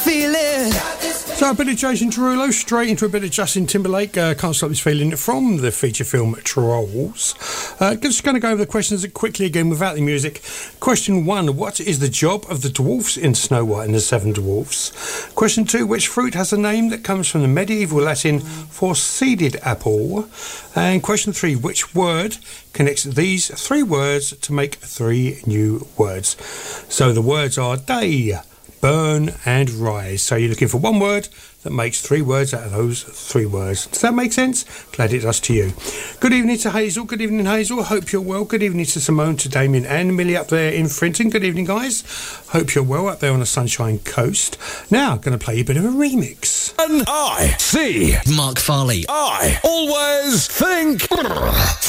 So a bit of Jason Derulo, straight into a bit of Justin Timberlake, Can't Stop This Feeling, from the feature film Trolls. Just going to go over the questions quickly again without the music. Question 1, what is the job of the dwarfs in Snow White and the Seven Dwarfs? Question 2, which fruit has a name that comes from the medieval Latin for seeded apple? And question 3, which word connects these 3 words to make 3 new words? So the words are day, burn and rise. So you're looking for one word that makes 3 words out of those 3 words. Does that make sense? Glad it does to you. Good evening to Hazel. Good evening, Hazel. Hope you're well. Good evening to Simone, to Damien and Millie up there in Frinton. Good evening, guys. Hope you're well up there on the Sunshine Coast. Now, going to play you a bit of a remix. I see Mark Farley. I always think